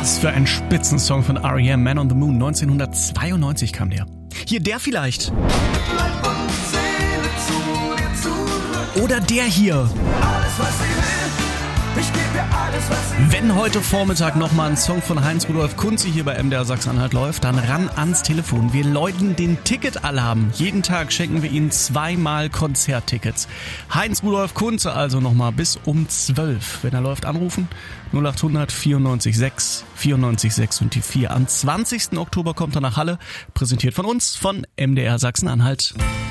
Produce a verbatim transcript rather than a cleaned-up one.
Was für ein Spitzensong von R E M, Man on the Moon. neunzehnhundertzweiundneunzig kam der. Hier der vielleicht. Oder der hier. Wenn heute Vormittag nochmal ein Song von Heinz-Rudolf Kunze hier bei M D R Sachsen-Anhalt läuft, dann ran ans Telefon. Wir läuten den Ticketalarm. Jeden Tag schenken wir Ihnen zweimal Konzerttickets. Heinz-Rudolf Kunze also nochmal bis um zwölf. Wenn er läuft, anrufen. null acht hundert vierundneunzig sechs vierundneunzig sechs und die vier. Am zwanzigsten Oktober kommt er nach Halle. Präsentiert von uns, von M D R Sachsen-Anhalt.